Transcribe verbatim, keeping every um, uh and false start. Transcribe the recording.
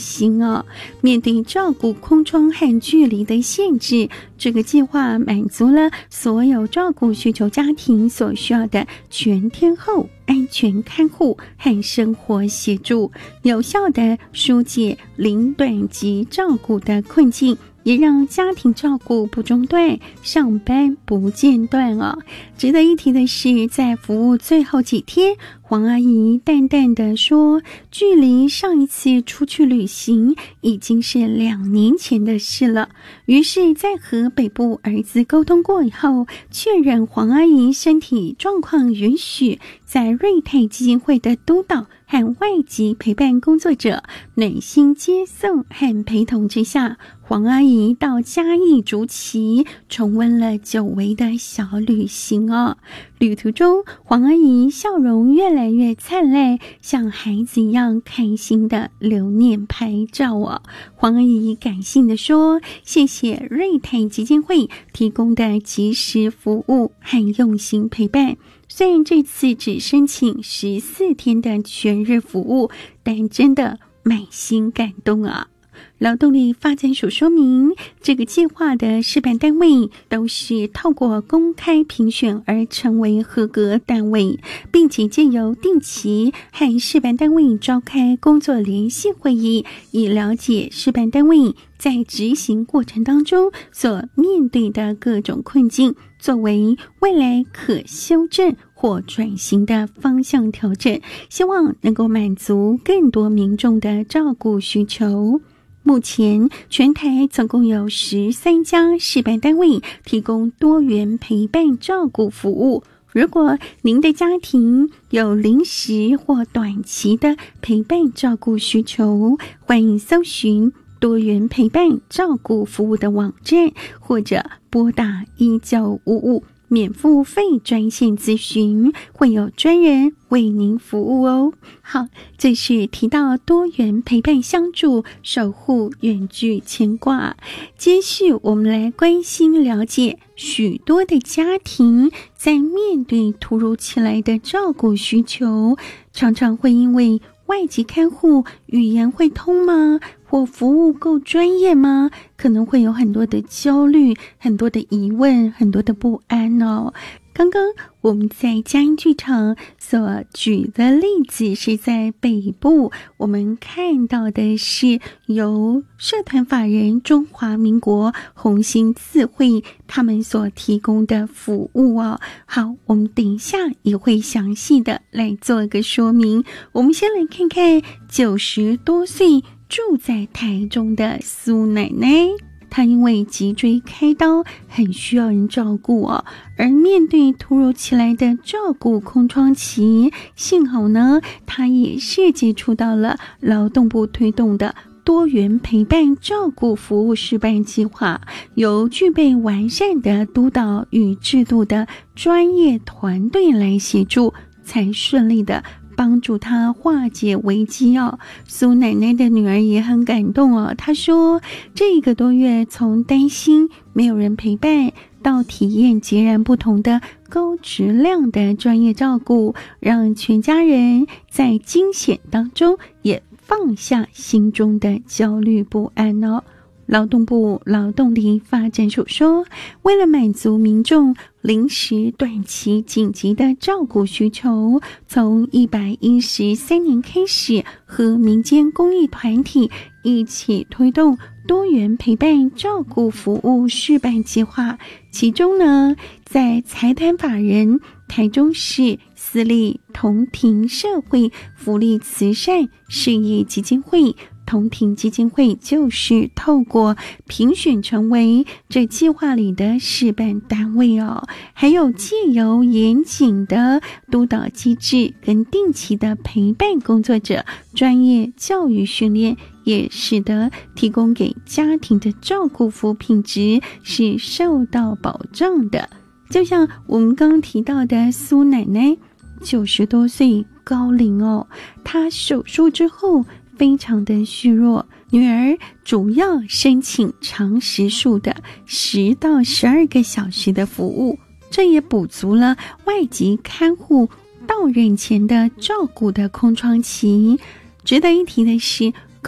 行哦，面对照顾空窗和距离的限制，这个计划满足了所有照顾需求家庭所需要的全天候安全看护和生活协助，有效地疏解零短期照顾的困境，也让家庭照顾不中断，上班不间断哦。值得一提的是，在服务最后几天，黄阿姨淡淡地说，距离上一次出去旅行已经是两年前的事了。于是在和北部儿子沟通过以后，确认黄阿姨身体状况允许，在瑞泰基金会的督导和外籍陪伴工作者暖心接送和陪同之下，黄阿姨到嘉义竹崎重温了久违的小旅行哦。旅途中，黄阿姨笑容越来越灿烂，像孩子一样开心的留念拍照哦。黄阿姨感性地说，谢谢瑞泰基金会提供的及时服务和用心陪伴。虽然这次只申请十四天的全日服务，但真的满心感动啊。劳动力发展署说明，这个计划的示范单位都是透过公开评选而成为合格单位，并且借由定期和示范单位召开工作联系会议，以了解示范单位在执行过程当中所面对的各种困境，作为未来可修正或转型的方向调整，希望能够满足更多民众的照顾需求。目前全台总共有十三家示范单位提供多元陪伴照顾服务。如果您的家庭有临时或短期的陪伴照顾需求，欢迎搜寻多元陪伴照顾服务的网站，或者拨打一九五五免付费专线咨询，会有专人为您服务哦。好，这是提到多元陪伴相助，守护远距牵挂。接续我们来关心了解，许多的家庭在面对突如其来的照顾需求，常常会因为外籍看护语言会通吗？或服务够专业吗？可能会有很多的焦虑，很多的疑问，很多的不安哦。刚刚我们在佳音剧场所举的例子是在北部，我们看到的是由社团法人中华民国红星自会他们所提供的服务哦。好，我们等一下也会详细的来做一个说明。我们先来看看九十多岁住在台中的苏奶奶，她因为脊椎开刀很需要人照顾哦，而面对突如其来的照顾空窗期，幸好呢，她也是接触到了劳动部推动的多元陪伴照顾服务示范计划，由具备完善的督导与制度的专业团队来协助，才顺利的帮助他化解危机哦。苏奶奶的女儿也很感动哦，她说这一个多月从担心没有人陪伴到体验截然不同的高质量的专业照顾，让全家人在惊险当中也放下心中的焦虑不安哦。劳动部劳动力发展署说，为了满足民众临时短期紧急的照顾需求，从一百一十三年开始，和民间公益团体一起推动多元陪伴照顾服务示范计划。其中呢，在财团法人台中市私立同庭社会福利慈善事业基金会，同庭基金会就是透过评选成为这计划里的示范单位哦，还有借由严谨的督导机制跟定期的陪伴工作者专业教育训练，也使得提供给家庭的照顾服务品质是受到保障的。就像我们刚刚提到的苏奶奶，九十多岁高龄哦，她手术之后非常的虚弱，女儿主要申请长时数的十到十二个小时的服务，这也补足了外籍看护到任前的照顾的空窗期。值得一提的是，